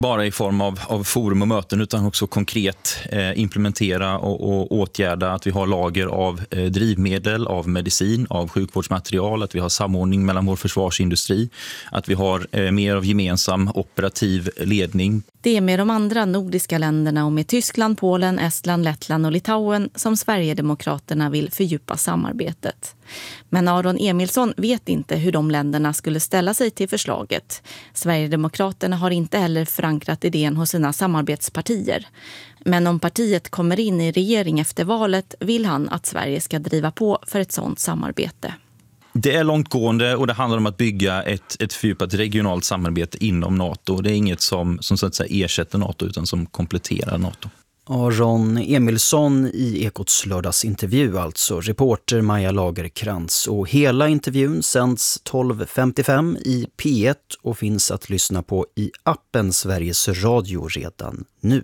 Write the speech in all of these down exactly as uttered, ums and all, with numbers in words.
bara i form av, av forum och möten utan också konkret eh, implementera och, och åtgärda att vi har lager av eh, drivmedel, av medicin, av sjukvårdsmaterial, att vi har samordning mellan vår försvarsindustri, att vi har eh, mer av gemensam operativ ledning. Det är med de andra nordiska länderna och med Tyskland, Polen, Estland, Lettland och Litauen som Sverigedemokraterna vill fördjupa samarbetet. Men Aron Emilsson vet inte hur de länderna skulle ställa sig till förslaget. Sverigedemokraterna har inte heller förankrat idén hos sina samarbetspartier. Men om partiet kommer in i regering efter valet vill han att Sverige ska driva på för ett sådant samarbete. Det är långtgående och det handlar om att bygga ett, ett fördjupat regionalt samarbete inom NATO. Det är inget som, som så att säga ersätter NATO utan som kompletterar NATO. Aron Emilsson i Ekots lördagsintervju, alltså reporter Maja Lagerkrans. Och hela intervjun sänds tolv femtiofem i P ett och finns att lyssna på i appen Sveriges Radio redan nu.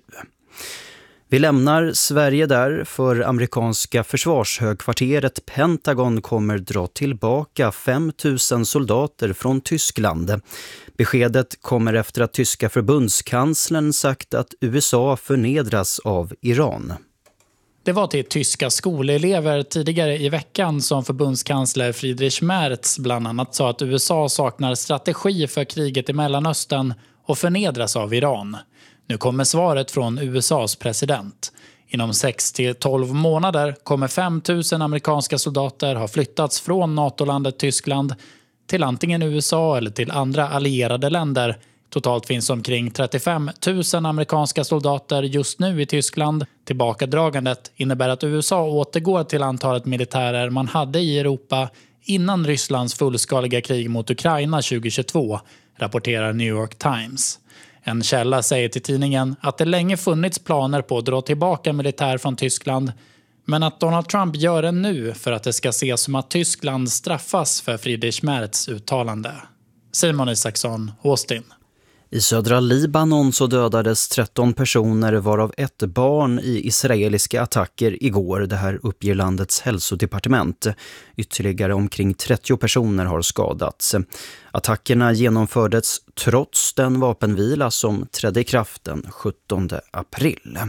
Vi lämnar Sverige där, för amerikanska försvarshögkvarteret Pentagon kommer dra tillbaka fem tusen soldater från Tyskland. Beskedet kommer efter att tyska förbundskanslern sagt att U S A förnedras av Iran. Det var till tyska skolelever tidigare i veckan som förbundskansler Friedrich Merz bland annat sa att U S A saknar strategi för kriget i Mellanöstern och förnedras av Iran. Nu kommer svaret från U S A:s president. Inom sex till tolv månader kommer fem tusen amerikanska soldater ha flyttats från NATO-landet Tyskland till antingen U S A eller till andra allierade länder. Totalt finns omkring trettiofem tusen amerikanska soldater just nu i Tyskland. Tillbakadragandet innebär att U S A återgår till antalet militärer man hade i Europa innan Rysslands fullskaliga krig mot Ukraina tjugohundratjugotvå, rapporterar New York Times. En källa säger till tidningen att det länge funnits planer på att dra tillbaka militär från Tyskland, men att Donald Trump gör det nu för att det ska ses som att Tyskland straffas för Friedrich Merz uttalande. Simon Isaksson, Austin. I södra Libanon så dödades tretton personer varav ett barn i israeliska attacker igår. Det här uppger landets hälsodepartement. Ytterligare omkring trettio personer har skadats. Attackerna genomfördes trots den vapenvila som trädde i kraft den sjuttonde april.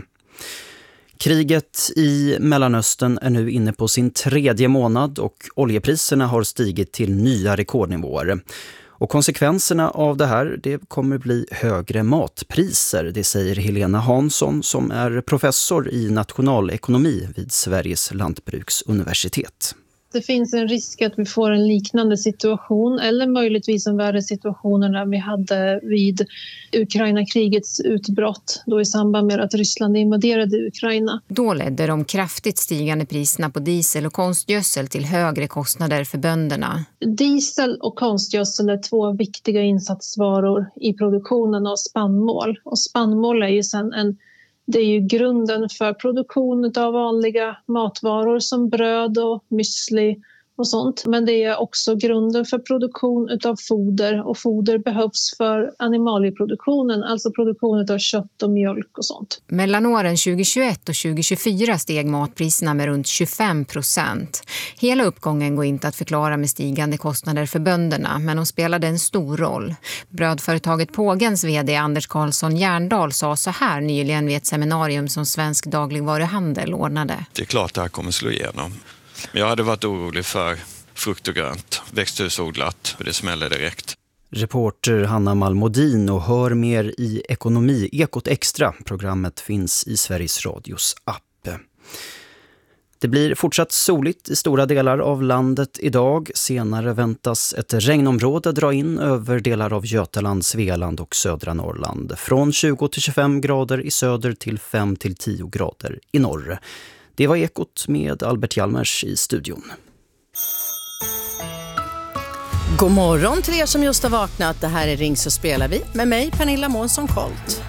Kriget i Mellanöstern är nu inne på sin tredje månad och oljepriserna har stigit till nya rekordnivåer. Och konsekvenserna av det här, det kommer bli högre matpriser, det säger Helena Hansson som är professor i nationalekonomi vid Sveriges lantbruksuniversitet. Det finns en risk att vi får en liknande situation eller möjligtvis en värre situation än vi hade vid Ukraina-krigets utbrott då i samband med att Ryssland invaderade Ukraina. Då ledde de kraftigt stigande priserna på diesel och konstgödsel till högre kostnader för bönderna. Diesel och konstgödsel är två viktiga insatsvaror i produktionen av spannmål. Och spannmål är ju sedan en Det är ju grunden för produktion av vanliga matvaror som bröd och müsli och sånt. Men det är också grunden för produktion av foder och foder behövs för animalieproduktionen, alltså produktion av kött och mjölk och sånt. Mellan åren tjugohundratjugoett och tjugohundratjugofyra steg matpriserna med runt tjugofem procent. Hela uppgången går inte att förklara med stigande kostnader för bönderna, men de spelade en stor roll. Brödföretaget Pågens vd Anders Karlsson Järndal sa så här nyligen vid ett seminarium som Svensk dagligvaruhandel ordnade. Det är klart att det här kommer slå igenom. Jag hade varit orolig för frukt och grönt, växthusodlat, för det smäller direkt. Reporter Hanna Malmodin och hör mer i Ekonomi Ekot Extra. Programmet finns i Sveriges Radios app. Det blir fortsatt soligt i stora delar av landet idag. Senare väntas ett regnområde dra in över delar av Götaland, Svealand och södra Norrland. Från tjugo till tjugofem grader i söder till fem till tio grader i norr. Det var Ekot med Albert Hjalmers i studion. God morgon till er som just har vaknat. Det här är Ring så spelar vi med mig, Pernilla Månsson Colt.